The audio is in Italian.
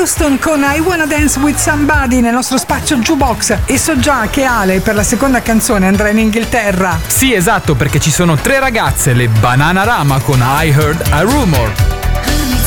Houston con I Wanna Dance With Somebody nel nostro spazio Jukebox. E so già che Ale per la seconda canzone andrà in Inghilterra. Sì, esatto, perché ci sono 3 ragazze, le Bananarama con I Heard a Rumor.